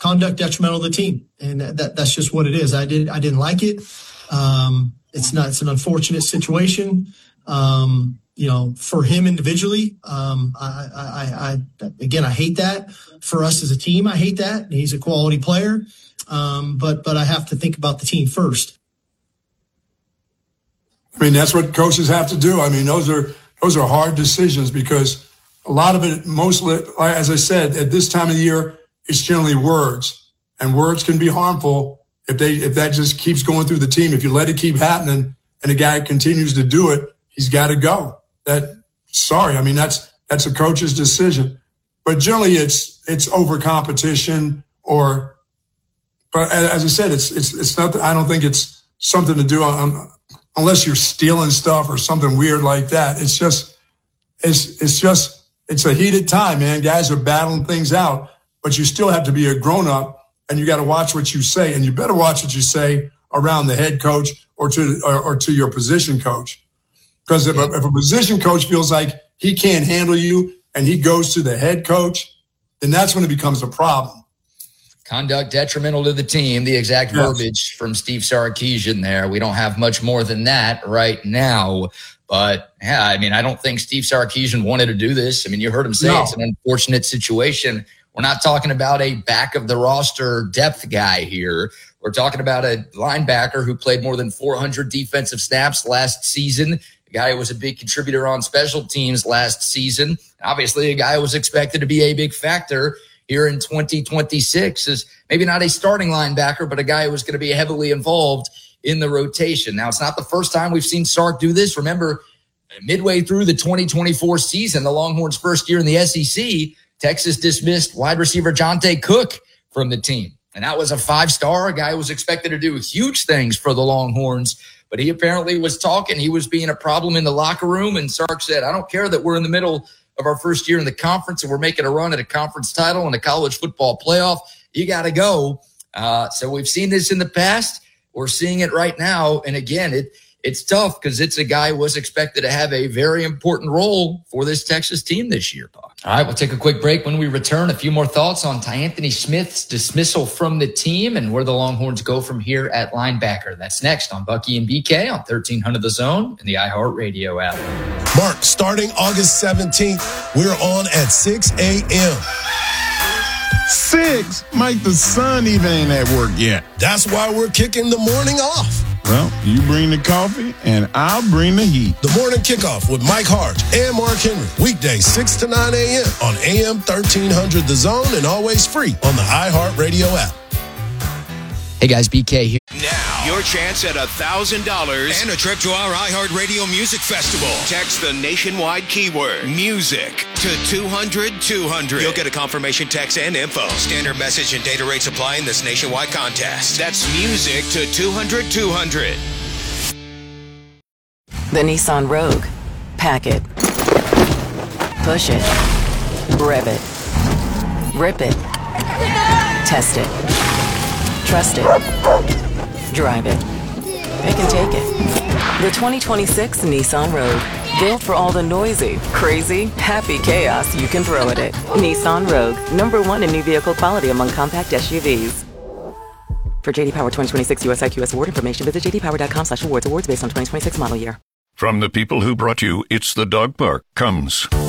conduct detrimental to the team. And that's just what it is. I didn't like it. It's an unfortunate situation. For him individually. I hate that. For us as a team, I hate that. He's a quality player. But I have to think about the team first. I mean, that's what coaches have to do. I mean, those are hard decisions because a lot of it, mostly, as I said, at this time of the year, it's generally words, and words can be harmful if that just keeps going through the team. If you let it keep happening and the guy continues to do it, he's got to go. I mean, that's a coach's decision, but generally it's over competition but as I said, it's not, I don't think it's something to do unless you're stealing stuff or something weird like that. It's a heated time, man. Guys are battling things out, but you still have to be a grown up and you got to watch what you say, and you better watch what you say around the head coach or to your position coach. Because if a position coach feels like he can't handle you and he goes to the head coach, then that's when it becomes a problem. Conduct detrimental to the team, the exact verbiage from Steve Sarkisian there. We don't have much more than that right now. But, yeah, I mean, I don't think Steve Sarkisian wanted to do this. I mean, you heard him say It's an unfortunate situation. We're not talking about a back-of-the-roster depth guy here. We're talking about a linebacker who played more than 400 defensive snaps last season, a guy who was a big contributor on special teams last season. Obviously, a guy who was expected to be a big factor here in 2026 is maybe not a starting linebacker, but a guy who was going to be heavily involved in the rotation. Now, it's not the first time we've seen Sark do this. Remember, midway through the 2024 season, the Longhorns' first year in the SEC, Texas dismissed wide receiver Jonte Cook from the team. And that was a 5-star, a guy who was expected to do huge things for the Longhorns. But he apparently was talking. He was being a problem in the locker room. And Sark said, I don't care that we're in the middle of our first year in the conference and we're making a run at a conference title and a college football playoff. You got to go. So we've seen this in the past. We're seeing it right now. And again, it's tough because it's a guy who was expected to have a very important role for this Texas team this year, Buck. All right, we'll take a quick break. When we return, a few more thoughts on Tyanthony Smith's dismissal from the team and where the Longhorns go from here at linebacker. That's next on Bucky and BK on 1300 The Zone and the iHeartRadio app. Mark, starting August 17th, we're on at 6 a.m. 6? Mike, the sun even ain't at work yet. That's why we're kicking the morning off. Well, you bring the coffee, and I'll bring the heat. The Morning Kickoff with Mike Harge and Mark Henry. Weekdays 6 to 9 a.m. on AM 1300 The Zone and always free on the iHeartRadio app. Hey guys, BK here. Now, your chance at $1,000 and a trip to our iHeartRadio Music Festival. Text the nationwide keyword music to 200-200. You'll get a confirmation text and info. Standard message and data rates apply in this nationwide contest. That's music to 200-200. The Nissan Rogue. Pack it. Push it. Rev it. Rip it. Test it. Trust it. Drive it. It can take it. The 2026 Nissan Rogue. Built for all the noisy, crazy, happy chaos you can throw at it. Nissan Rogue. #1 in new vehicle quality among compact SUVs. For J.D. Power 2026 US IQS award information, visit jdpower.com/awards. Awards based on 2026 model year. From the people who brought you It's the Dog Park comes